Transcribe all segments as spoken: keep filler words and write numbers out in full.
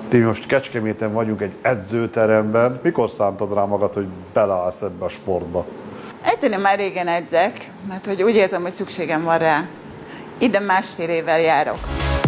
Ti most Kecskeméten vagyunk egy edzőteremben. Mikor szántad rá magad, hogy beleállsz ebbe a sportba? Egyszerűen már régen edzek, mert hogy úgy érzem, hogy szükségem van rá. Ide másfél évvel járok.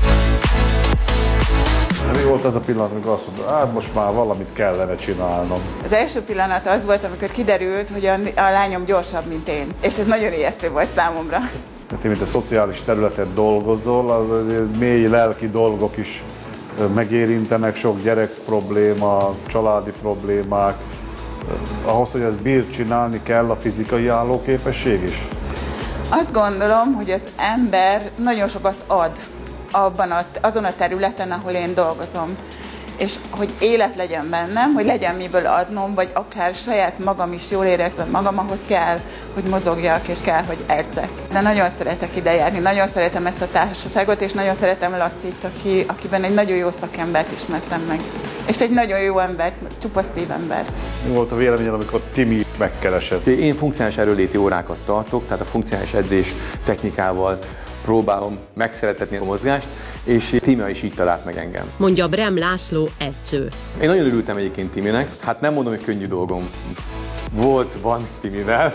Mi volt az a pillanat, amikor azt mondod, hát most már valamit kellene csinálnom? Az első pillanat az volt, amikor kiderült, hogy a, a lányom gyorsabb, mint én. És ez nagyon ijesztő volt számomra. Te, mint a szociális területen dolgozol, az mély lelki dolgok is megérintenek, sok gyerek probléma, családi problémák. Ahhoz, hogy ezt bír csinálni, kell a fizikai állóképesség is? Azt gondolom, hogy az ember nagyon sokat ad abban a, azon a területen, ahol én dolgozom. És hogy élet legyen bennem, hogy legyen miből adnom, vagy akár saját magam is jól érezzem magam, ahhoz kell, hogy mozogjak, és kell, hogy edzek. De nagyon szeretek ide járni, nagyon szeretem ezt a társaságot, és nagyon szeretem Lacit, aki, akiben egy nagyon jó szakembert ismertem meg. És egy nagyon jó ember, csupa szívember. Mi volt a véleményed, amikor Timi megkeresett? Én funkcionális erőléti órákat tartok, tehát a funkcionális edzés technikával próbálom megszeretetni a mozgást, és Timi is így talált meg engem. Mondja Brem László edző. Én nagyon örültem egyébként Timinek, hát nem mondom, hogy könnyű dolgom volt, van Timivel,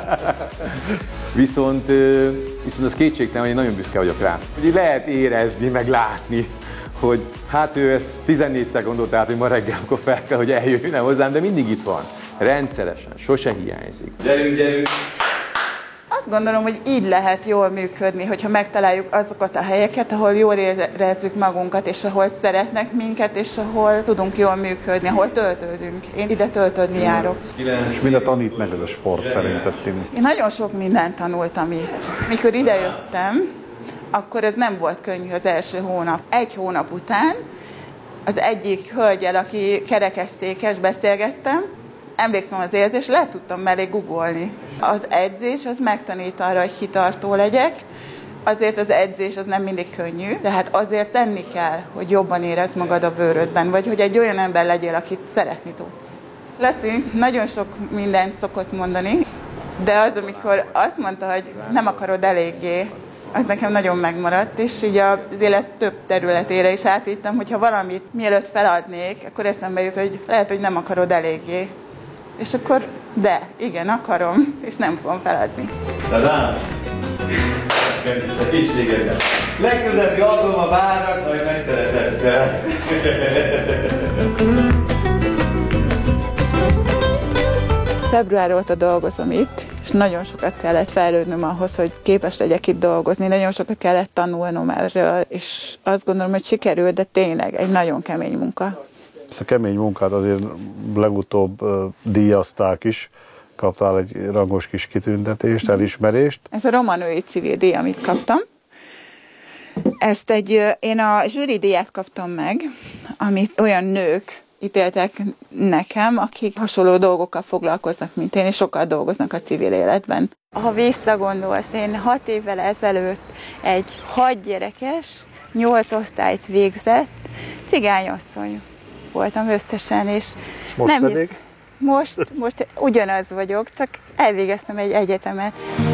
viszont, viszont az kétségtelen, hogy én nagyon büszke vagyok rá. Hogy lehet érezni, meg látni, hogy hát ő ezt tizennégyszer gondolt át, hogy ma reggel akkor fel kell, hogy eljöjjön hozzám, de mindig itt van. Rendszeresen, sose hiányzik. Gyerünk, gyerünk! Azt gondolom, hogy így lehet jól működni, hogyha megtaláljuk azokat a helyeket, ahol jól érezzük magunkat, és ahol szeretnek minket, és ahol tudunk jól működni, ahol töltődünk. Én ide töltődni járok. És mire tanít meg ez a sport szerinted, Timi? Én nagyon sok mindent tanultam itt. Mikor idejöttem, akkor ez nem volt könnyű az első hónap. Egy hónap után az egyik hölgyel, aki kerekesszékes, beszélgettem, emlékszem az érzés, le tudtam mellé googolni. Az edzés az megtanít arra, hogy kitartó legyek. Azért az edzés az nem mindig könnyű, de hát azért tenni kell, hogy jobban érezd magad a bőrödben, vagy hogy egy olyan ember legyél, akit szeretni tudsz. Laci nagyon sok mindent szokott mondani, de az, amikor azt mondta, hogy nem akarod eléggé, az nekem nagyon megmaradt, és így az élet több területére is átvittem, hogyha valamit mielőtt feladnék, akkor eszembe jut, hogy lehet, hogy nem akarod eléggé. És akkor, de, igen, akarom, és nem fogom feladni. Tadám! Segítségedben! Legközelebbi alkalommal várnak, majd megszeretettel! Február óta dolgozom itt, és nagyon sokat kellett fejlődnöm ahhoz, hogy képes legyek itt dolgozni. Nagyon sokat kellett tanulnom erről, és azt gondolom, hogy sikerült, de tényleg egy nagyon kemény munka. Ezt a kemény munkát azért legutóbb uh, díjazták is, kaptál egy rangos kis kitüntetést, elismerést. Ez a Roma női civil díj, amit kaptam. Ezt egy, én a zsűridíjat kaptam meg, amit olyan nők ítéltek nekem, akik hasonló dolgokkal foglalkoznak, mint én, és sokat dolgoznak a civil életben. Ha visszagondolsz, én hat évvel ezelőtt egy hat gyerekes, nyolc osztályt végzett cigányasszony voltam összesen, és most nem pedig? Hisz, most, most ugyanaz vagyok, csak elvégeztem egy egyetemet.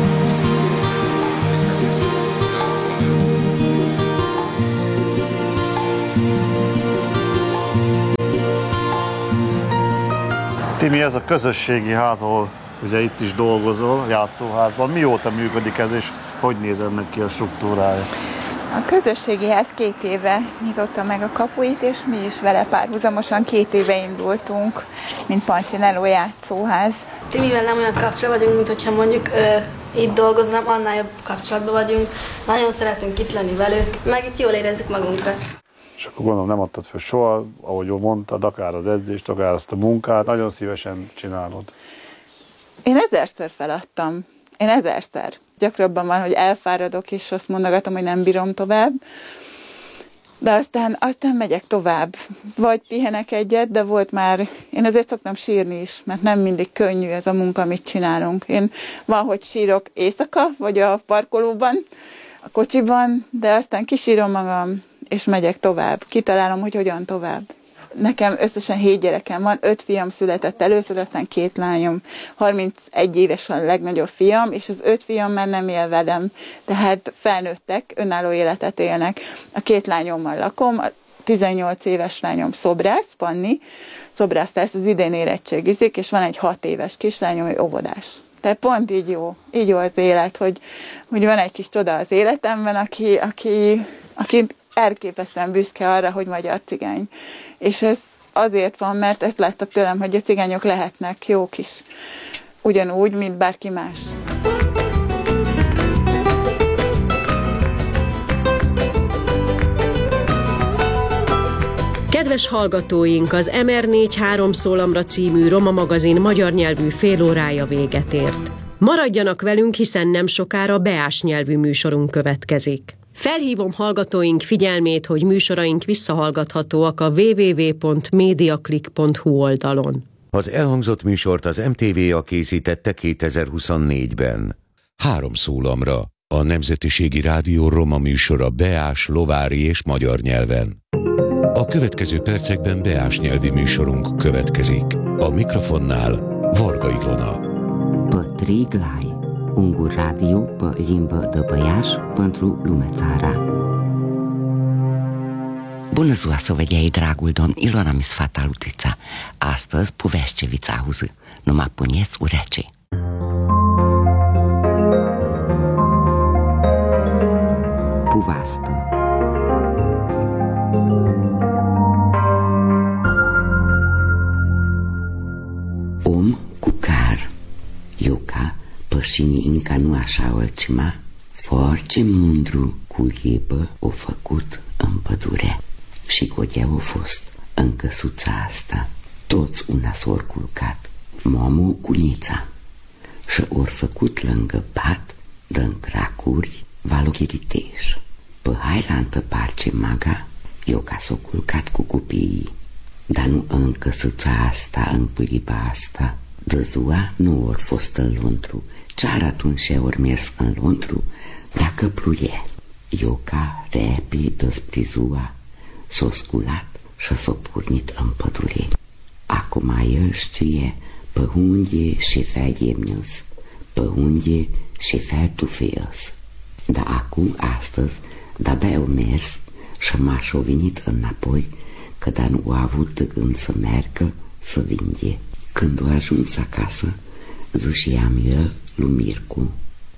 Timi, ez a közösségi ház, ahol ugye itt is dolgozol, játszóházban. Mióta működik ez, és hogy néz ennek ki a struktúrája? A közösségi ház két éve nyitotta meg a kapuit, és mi is vele párhuzamosan két éve indultunk, mint Pancsinello játszóház. Timivel nem olyan kapcsolatban vagyunk, mint hogyha mondjuk ö, itt dolgoznám, annál jobb kapcsolatban vagyunk. Nagyon szeretünk itt lenni velük, meg itt jól érezzük magunkat. És akkor gondolom nem adtad fel soha, ahogy mondtad, akár az edzést, akár azt a munkát, nagyon szívesen csinálod. Én ezerszer feladtam. Én ezerszer. Gyakrabban van, hogy elfáradok, és azt mondogatom, hogy nem bírom tovább. De aztán, aztán megyek tovább. Vagy pihenek egyet, de volt már, én azért szoktam sírni is, mert nem mindig könnyű ez a munka, amit csinálunk. Én van, hogy sírok éjszaka, vagy a parkolóban, a kocsiban, de aztán kisírom magam, és megyek tovább. Kitalálom, hogy hogyan tovább. Nekem összesen hét gyerekem van, öt fiam született először, aztán két lányom. harmincegy éves a legnagyobb fiam, és az öt fiam már nem él velem. Tehát felnőttek, önálló életet élnek. A két lányommal lakom, a tizennyolc éves lányom szobrász, Panni, szobrásztász az idén érettségizik, és van egy hat éves kislányom, ő óvodás. Tehát pont így jó, így jó az élet, hogy, hogy van egy kis csoda az életemben, aki, aki, aki elképesztően büszke arra, hogy magyar cigány. És ez azért van, mert ezt láttak tőlem, hogy a cigányok lehetnek jók is. Ugyanúgy, mint bárki más. Kedves hallgatóink, az em er négy három szólamra című Roma magazin magyar nyelvű félórája véget ért. Maradjanak velünk, hiszen nem sokára beás nyelvű műsorunk következik. Felhívom hallgatóink figyelmét, hogy műsoraink visszahallgathatóak a double-u double-u double-u pont mediaclick pont hu oldalon. Az elhangzott műsort az em té vé á készítette kétezer-huszonnégyben. Három szólamra, a Nemzetiségi Rádió roma műsora beás, lovári és magyar nyelven. A következő percekben beás nyelvi műsorunk következik. A mikrofonnál Varga Ilona. Pătriglai, un radio pe limbă de băiaș pentru lumea țara. Bună ziua, săvădiai, dragul domn, Ilona mi sfata Lutița. Astăzi, povești ce viți auză, numai puneți urece. Puvastă. Om cu car, Ioca, pășinii încă nu așa altcima, foarte mândru cu ghebă o făcut în pădure. Și godea a fost în căsuța asta. Toți una s-or culcat, mamă cu nița, și or făcut lângă pat, dă-n cracuri, valoghiriteș. Pe hailantă parce maga, Ioca s-o culcat cu copiii. Dar nu în căsuța asta, în pâliba asta, de ziua nu or fost în Londru. Ce-ar atunci ori mers în Londru dacă pluie? Ioca, repede spre ziua, s-o sculat și s-o purnit în pădure. Acum el știe pe unde și fel iemnăs, pe unde și fel tufeăs. Dar acum, astăzi, de-abia au mers și m-aș-o venit înapoi, că dar nu a avut de gând să meargă, să vinde. Când a ajuns acasă, ziceam eu lui Mircu,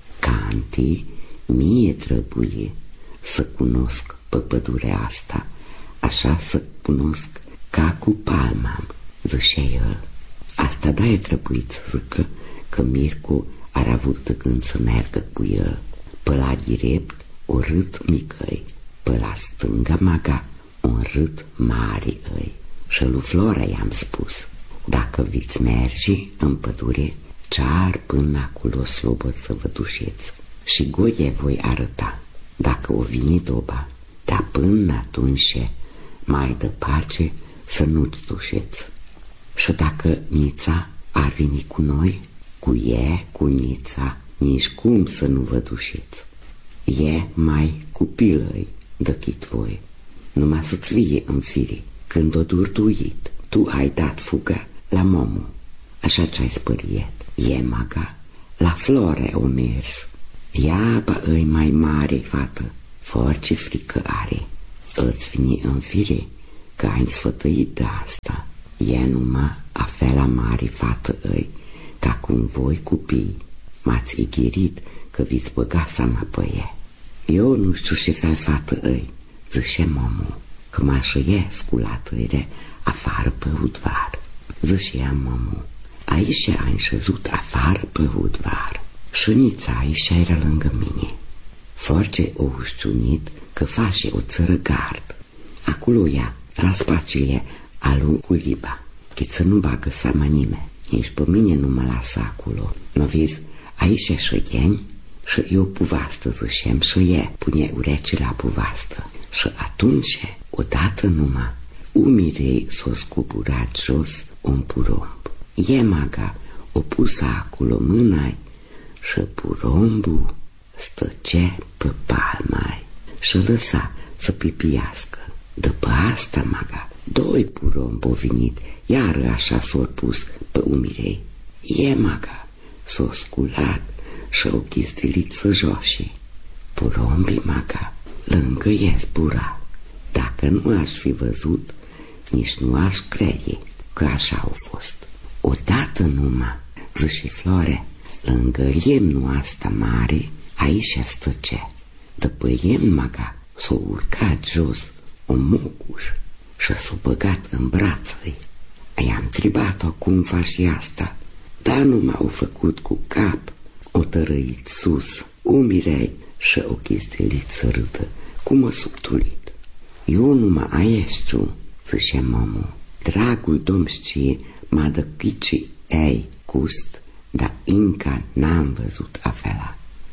Canti, mie trebuie să cunosc pe pădurea asta, așa să cunosc ca cu palma, zicea el. Asta da e trebuit să zică că Mircu ar avut de gând să meargă cu el. Pe la drept o rât micăi, pe la stânga maga un rât mare îi. Și lui Flora i-am spus, dacă viți merge în pădure, ce-ar până acolo slobă să vă dușeți. Și goie voi arăta, dacă o vine doba, dar până atunci mai departe să nu-ți dușeți. Și dacă Nița ar veni cu noi, cu e, cu Nița, nici cum să nu vă dușeți. E mai copilăi decât voi. Numai să-ți vie în fire, când o durduit, tu ai dat fuga la momu. Așa ce-ai spăriet. E maga, la Flore o mers. Ea bă îi mai mare, fată, foarte frică are. Îți vine în fire că ai sfătăit de asta. E numai a fel la mare, fată îi, ca cum voi copii m-ați ighirit că vi-ți băga seama pe e. Eu nu știu ce fel fată îi, zice momu, că m-așa e sculatăire afară pe udvar. Zicea momu, aici ai înșezut afară pe udvar și Nița aici era lângă mine. Foarte o ușciunit că face o țără gard. Acolo ea, la spacile alu cu liba, că să nu bagă seama nimeni, nici pe mine nu mă lasă acolo. Nu vezi, aici șăgheni și eu puvastă zicem și e, pune urece la puvastă. Și atunci, odată numai, umirei s-o scuburat jos un puromb. E maga o pusă acolo mâna și purombul stăce pe palmai și lăsa să pipiască. După asta, maga, doi purombi au venit, iar așa s-au pus pe umirei. E maga s-o sculat și au ghistilit să joașe. Porombii, maga, lângă e zbura, Dacă nu aș fi văzut, nici nu aș crede că așa au fost. Odată numai, zice Flore, lângă lemnul asta mare, aici stăcea. După lemn maga s-a urcat jos o mocuș și s-a băgat în brațe. I-am întrebat-o cum faci asta, dar nu m-au făcut cu cap, o tărăit sus, umirei și o chisteliță râtă, cum o subtulit. Eu numai aieșciu, zice mamă, dragul domn știe, m-a dă picii ei gust, dar încă n-am văzut afela.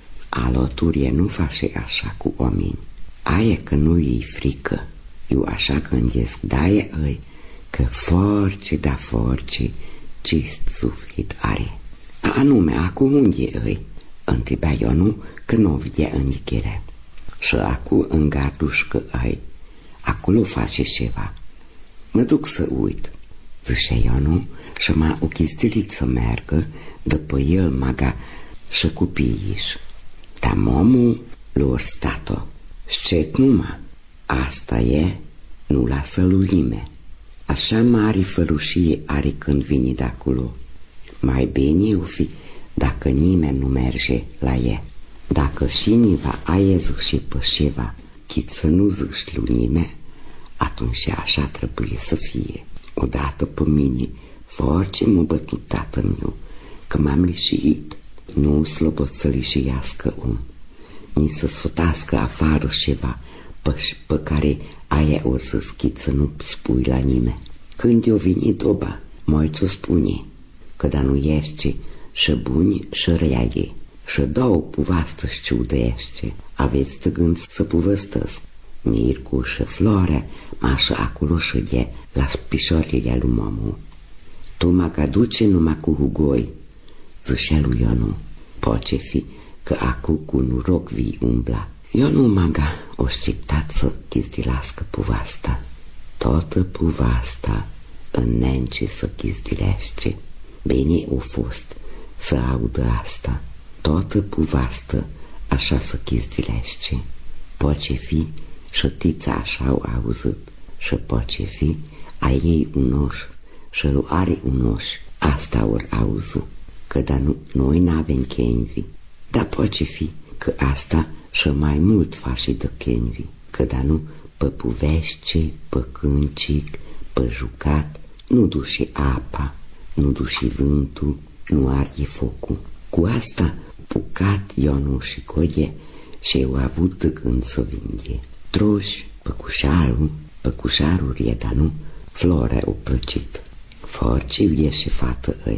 Alăturie nu face așa cu oameni, aia că nu e frică. Eu așa gândesc, da-e îi, că force da force, cist suflet are. Anume, acum unde îi? Întreba Ionu că nu o vedea în nichere. Și acum în gardușcă ai, acolo face ceva. Mă duc să uit, zice Ionu și m-a ochistilit să meargă, după el maga și copiii-și. Dar momul lor stat-o, scet numai, asta e, nu lasă lulime. Așa mare fălușie are când vine de acolo. Mai bine o fi dacă nimeni nu merge la ea. Dacă cineva aie zice pe ceva, chit să nu zici lui nimeni, atunci așa trebuie să fie. Odată pe mine, foarte m-a bătut tatăl meu, că m-am lișit. Nu slobot să lișiască om, ni să sfătască afară ceva pe, pe care aia ori să schid să nu spui la nimeni. Când i-o veni doba, moi ți-o spune, că da nu ești și buni și reale, și două puvastă și ciudăiește, aveți de gând să povăstăsc. Mircu și Flore m-așa acolo și de la pișorile lui mamu. Tu mă duce numai cu hugoi, zicea lui Ionu, poate fi că acu cu noroc vii umbla. Ionu maga o știptat să chizdilască puvasta. Toată puvasta în nence să chizdilește. Bine o fost să audă asta. Toată puvastă așa să chizdilește. Poate fi și tița așa au auzit și poate fi a ei unoș și lui are unoș. Asta ori auzit. Că da nu, noi n-avem chenvi, dar poate fi că asta și mai mult face de chenvi, că da nu pe puvește, pe câncic, pe jucat, nu duce apa, nu duce vântul, nu arde focul. Cu asta pucat Ionu și Codie și eu avut de gând să vinde. Troși, păcușarul, păcușarul e, dar nu, Flore o plăcit. Force vie și fată ei.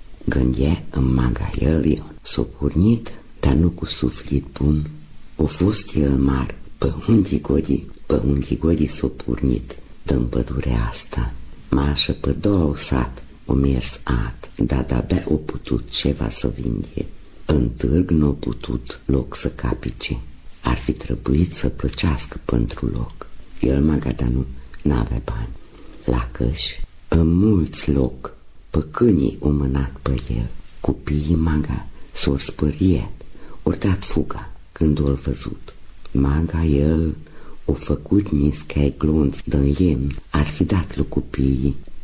Gândea în maga el Ion. S-o pornit, dar nu cu suflet bun. O fost el mar, pe unde godi, pe unde godi s-o pornit, dă-n pădurea asta. Mașă pe două sat, o mers at, dar de-abia o putut ceva să vinde. În târg n-o putut loc să capice. Ar fi trebuit să plăcească pentru loc. El maga, dar nu, n-avea bani. La căși, în mulți loc, pe câinii o mânat pe el. Copiii maga s-or spăriet, ori dat fuga când o-l văzut. Maga el o făcut niscai glonț de lemn, ar fi dat lui copiii